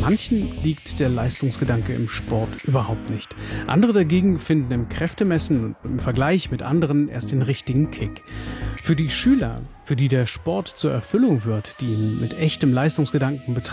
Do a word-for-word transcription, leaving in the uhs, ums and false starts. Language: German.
Manchen liegt der Leistungsgedanke im Sport überhaupt nicht. Andere dagegen finden im Kräftemessen und im Vergleich mit anderen erst den richtigen Kick. Für die Schüler, für die der Sport zur Erfüllung wird, die ihn mit echtem Leistungsgedanken betreiben,